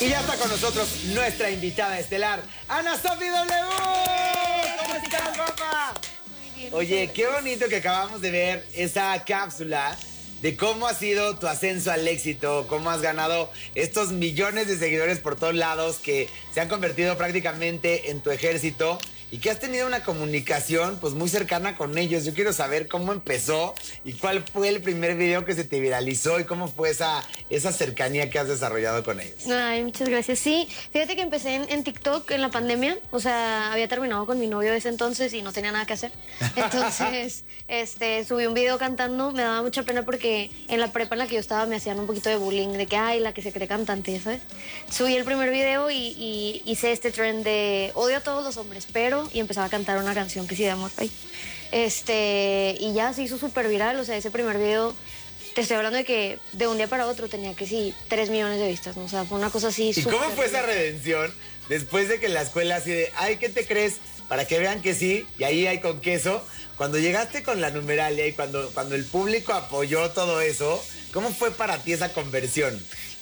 Y ya está con nosotros nuestra invitada estelar, Ana Sofi W. ¿Cómo estás, guapa? Muy bien. Oye, qué bonito que acabamos de ver esa cápsula de cómo ha sido tu ascenso al éxito, cómo has ganado estos millones de seguidores por todos lados que se han convertido prácticamente en tu ejército y que has tenido una comunicación pues muy cercana con ellos. Yo quiero saber cómo empezó y cuál fue el primer video que se te viralizó y cómo fue esa cercanía que has desarrollado con ellos. Ay, muchas gracias. Sí, fíjate que empecé en TikTok en la pandemia. O sea, había terminado con mi novio de ese entonces y no tenía nada que hacer. Entonces, subí un video cantando. Me daba mucha pena porque en la prepa en la que yo estaba me hacían un poquito de bullying, de que, ay, la que se cree cantante, ¿sabes? Subí el primer video y hice este trend de odio a todos los hombres, pero... Y empezaba a cantar una canción que sí de amor. Ay. Y ya se hizo súper viral. O sea, ese primer video... Te estoy hablando de que de un día para otro tenía que sí 3 millones de vistas, ¿no? O sea, fue una cosa así. ¿Y cómo fue esa redención después de que en la escuela así de, ay, ¿qué te crees? Para que vean que sí, y ahí hay con queso. Cuando llegaste con la numeralia y cuando el público apoyó todo eso, ¿cómo fue para ti esa conversión?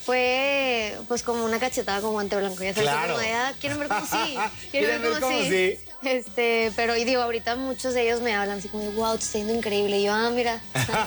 Fue pues como una cachetada con guante blanco, ya sabes, claro. Como de, ¿quieren ver cómo sí? ¿Quieren ver cómo sí? Pero y digo, ahorita muchos de ellos me hablan así como, wow, te está yendo increíble. Y yo, mira.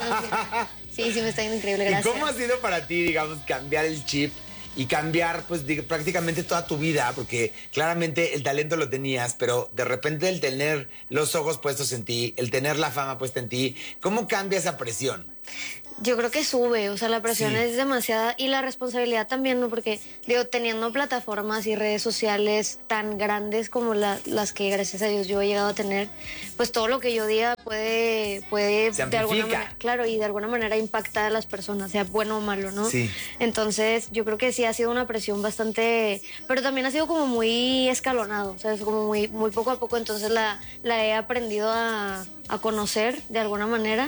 Sí, me está yendo increíble, gracias. ¿Y cómo ha sido para ti, digamos, cambiar el chip y cambiar, pues, prácticamente toda tu vida? Porque claramente el talento lo tenías, pero de repente el tener los ojos puestos en ti, el tener la fama puesta en ti, ¿cómo cambia esa presión? Yo creo que sube, o sea, la presión es demasiada y la responsabilidad también, ¿no? Porque, digo, teniendo plataformas y redes sociales tan grandes como las que, gracias a Dios, yo he llegado a tener, pues todo lo que yo diga puede de alguna manera, claro, y de alguna manera impactar a las personas, sea bueno o malo, ¿no? Sí. Entonces, yo creo que sí ha sido una presión bastante, pero también ha sido como muy escalonado, o sea, es como muy poco a poco, entonces la he aprendido a conocer de alguna manera.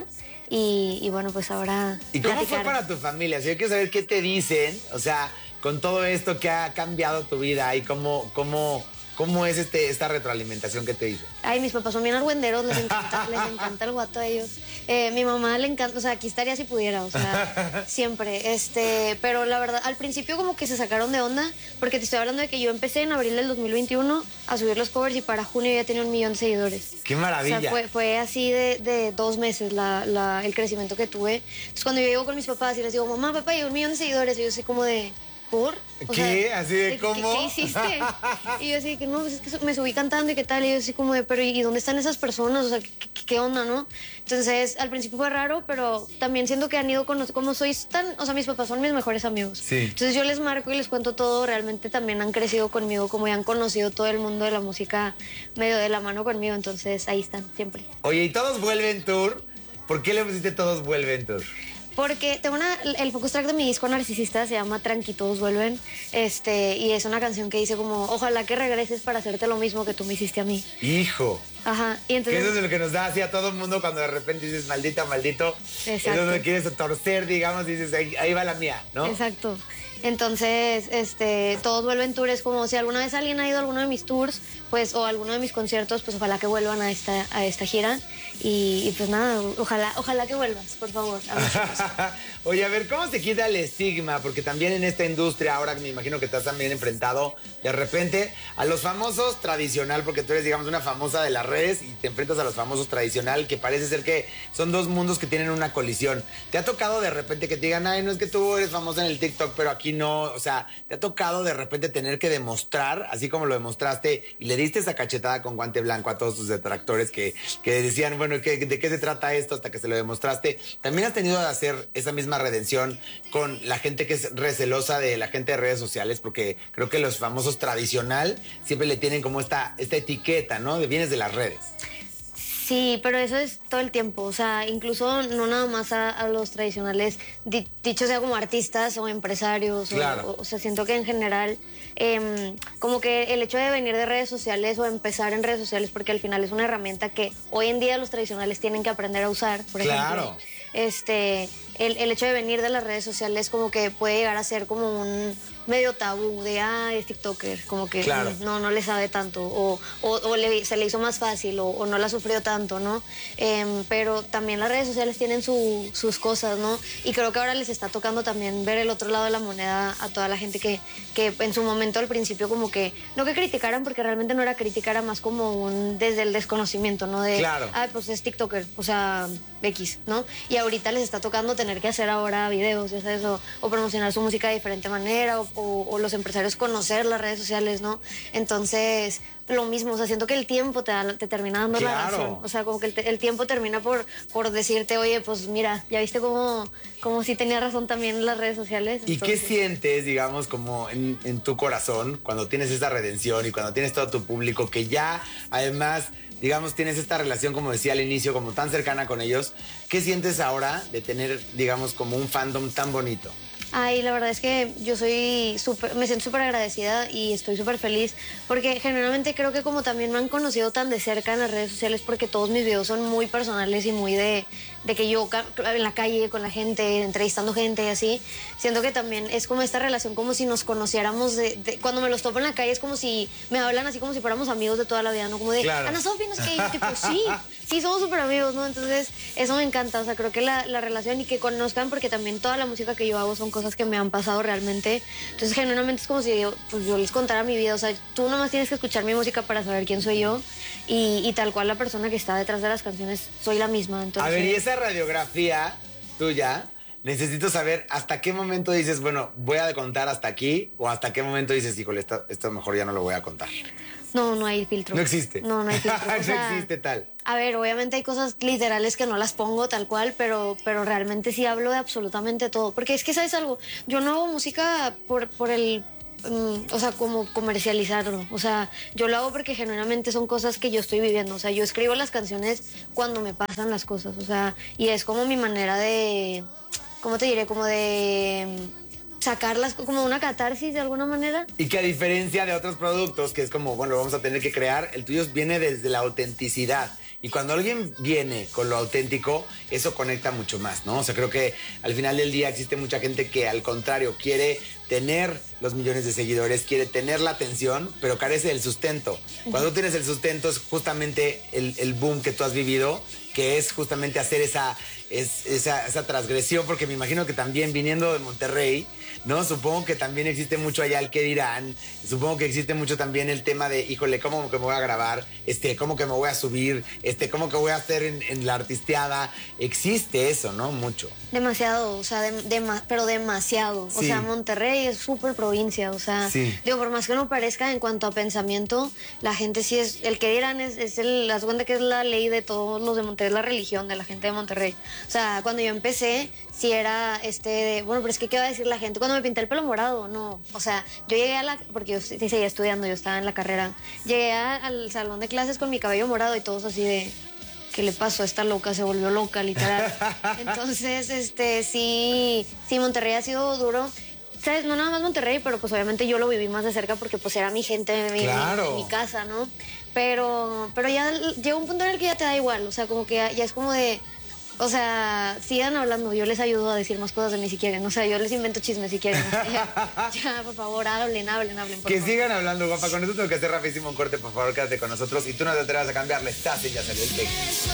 Y bueno, pues ahora... ¿Y cómo fue para tu familia? O sea, yo quiero saber qué te dicen, o sea, con todo esto que ha cambiado tu vida y cómo es esta retroalimentación que te dicen. Ay, mis papás son bien argüenderos, les encanta el guato a ellos. Mi mamá le encanta, o sea, aquí estaría si pudiera, o sea, siempre. Pero la verdad, al principio como que se sacaron de onda, porque te estoy hablando de que yo empecé en abril del 2021 a subir los covers y para junio ya tenía 1 millón de seguidores. ¡Qué maravilla! O sea, fue así de 2 meses el crecimiento que tuve. Entonces cuando yo llego con mis papás y les digo, mamá, papá, yo 1 millón de seguidores, y yo sé como de... ¿Por? ¿Qué? ¿Así de cómo? ¿Qué hiciste? Y yo así que no, pues es que me subí cantando y qué tal. Y yo así como de, pero ¿y dónde están esas personas? O sea, ¿qué onda, no? Entonces, al principio fue raro, pero también siento que han ido como soy tan... O sea, mis papás son mis mejores amigos. Sí. Entonces yo les marco y les cuento todo. Realmente también han crecido conmigo, como ya han conocido todo el mundo de la música medio de la mano conmigo. Entonces, ahí están, siempre. Oye, ¿y Todos Vuelven Tour? ¿Por qué le pusiste Todos Vuelven Tour? Porque tengo el focus track de mi disco Narcisista, se llama Tranqui, todos vuelven. Y es una canción que dice como, ojalá que regreses para hacerte lo mismo que tú me hiciste a mí. ¡Hijo! Ajá, y entonces... Que eso es lo que nos da así a todo el mundo cuando de repente dices, maldita, maldito. Exacto. Es donde quieres torcer, digamos, dices, ahí va la mía, ¿no? Exacto. Entonces, Todos Vuelven Tour es como si alguna vez alguien ha ido a alguno de mis tours, pues, o a alguno de mis conciertos, pues ojalá que vuelvan a esta gira. Y pues nada, ojalá que vuelvas, por favor. Oye, a ver, ¿cómo se quita el estigma? Porque también en esta industria, ahora me imagino que estás también enfrentado de repente a los famosos tradicional, porque tú eres, digamos, una famosa de las redes y te enfrentas a los famosos tradicional, que parece ser que son dos mundos que tienen una colisión. ¿Te ha tocado de repente que te digan, ay, no es que tú eres famosa en el TikTok, pero aquí no? O sea, ¿te ha tocado de repente tener que demostrar, así como lo demostraste, y le diste esa cachetada con guante blanco a todos tus detractores que decían, bueno, ¿de qué se trata esto? Hasta que se lo demostraste. También has tenido que hacer esa misma redención con la gente que es recelosa de la gente de redes sociales, porque creo que los famosos tradicional siempre le tienen como esta etiqueta, ¿no? De vienes de las redes. Sí, pero eso es todo el tiempo, o sea, incluso no nada más a los tradicionales, dicho sea como artistas o empresarios, claro. o sea, siento que en general, como que el hecho de venir de redes sociales o empezar en redes sociales, porque al final es una herramienta que hoy en día los tradicionales tienen que aprender a usar, por ejemplo. Claro. el hecho de venir de las redes sociales como que puede llegar a ser como un medio tabú de, es TikToker, como que claro. no le sabe tanto, o se le hizo más fácil, o no la sufrió tanto, ¿no? Pero también las redes sociales tienen sus cosas, ¿no? Y creo que ahora les está tocando también ver el otro lado de la moneda a toda la gente que en su momento al principio como que, no que criticaran, porque realmente no era crítica, era más como desde el desconocimiento, ¿no? De, claro. Pues es TikToker, o sea, X, ¿no? Y ahorita les está tocando tener que hacer ahora videos, ya sabes, o promocionar su música de diferente manera, o los empresarios conocer las redes sociales, ¿no? Entonces, lo mismo, o sea, siento que el tiempo te termina dando la razón. O sea, como que el tiempo termina por decirte, oye, pues mira, ya viste cómo sí tenía razón también en las redes sociales. ¿Y entonces, qué sientes, digamos, como en tu corazón cuando tienes esa redención y cuando tienes todo tu público que ya, además, digamos, tienes esta relación, como decía al inicio, como tan cercana con ellos? ¿Qué sientes ahora de tener, digamos, como un fandom tan bonito? Ay, la verdad es que yo me siento súper agradecida y estoy súper feliz porque generalmente creo que como también me han conocido tan de cerca en las redes sociales, porque todos mis videos son muy personales y muy de que yo en la calle con la gente, entrevistando gente y así, siento que también es como esta relación como si nos conociéramos cuando me los topo en la calle es como si me hablan así como si fuéramos amigos de toda la vida, ¿no? Como de, claro. Ana Sofía, no sé qué, y yo tipo, sí, somos súper amigos, ¿no? Entonces eso me encanta, o sea, creo que la relación y que conozcan, porque también toda la música que yo hago son cosas que me han pasado realmente. Entonces, genuinamente es como si yo les contara mi vida. O sea, tú nomás tienes que escuchar mi música para saber quién soy yo. Y tal cual la persona que está detrás de las canciones soy la misma. Entonces, a ver, y esa radiografía tuya, necesito saber hasta qué momento dices, bueno, voy a contar hasta aquí, o hasta qué momento dices, híjole, esto mejor ya no lo voy a contar. No hay filtro. No existe. No hay filtro. O sea, no existe tal. A ver, obviamente hay cosas literales que no las pongo tal cual, pero realmente sí hablo de absolutamente todo. Porque es que, ¿sabes algo? Yo no hago música por el... o sea, como comercializarlo. O sea, yo lo hago porque genuinamente son cosas que yo estoy viviendo. O sea, yo escribo las canciones cuando me pasan las cosas. O sea, y es como mi manera de... ¿Cómo te diré? Como de... sacarlas como una catarsis de alguna manera. Y que a diferencia de otros productos, que es como, bueno, lo vamos a tener que crear, el tuyo viene desde la autenticidad. Y cuando alguien viene con lo auténtico, eso conecta mucho más, ¿no? O sea, creo que al final del día existe mucha gente que al contrario quiere tener los millones de seguidores, quiere tener la atención, pero carece del sustento. Cuando tú tienes el sustento es justamente el boom que tú has vivido, que es justamente hacer esa transgresión, porque me imagino que también viniendo de Monterrey, ¿no? Supongo que también existe mucho allá el qué dirán, supongo que existe mucho también el tema de, híjole, ¿cómo que me voy a grabar? ¿Cómo que me voy a subir? ¿Cómo que voy a hacer en la artisteada? Existe eso, ¿no? Mucho. Demasiado, o sea, pero demasiado. Sí. O sea, Monterrey es súper provincia, o sea, sí. Digo, por más que no parezca en cuanto a pensamiento, la gente sí es, el que dirán las cuenta que es la ley de todos los de Monterrey, es la religión de la gente de Monterrey. O sea, cuando yo empecé, sí era bueno, pero es que, ¿qué va a decir la gente? Cuando me pinté el pelo morado, no. O sea, yo llegué porque yo sí seguía estudiando, yo estaba en la carrera. Llegué al salón de clases con mi cabello morado y todos así de... ¿Qué le pasó a esta loca? Se volvió loca, literal. Entonces, sí, Monterrey ha sido duro. ¿Sabes? No nada más Monterrey, pero pues obviamente yo lo viví más de cerca porque pues era mi gente, mi casa, ¿no? Pero ya llega un punto en el que ya te da igual, o sea, como que ya es como de... O sea, sigan hablando, yo les ayudo a decir más cosas de mí si quieren. O sea, yo les invento chismes si quieren. Ya, por favor, hablen, por que favor. sigan hablando, guapa. Con eso tengo que hacer rapidísimo un corte, por favor, quédate con nosotros. Y tú no te atrevas a cambiarle, estás y ya salió el texto.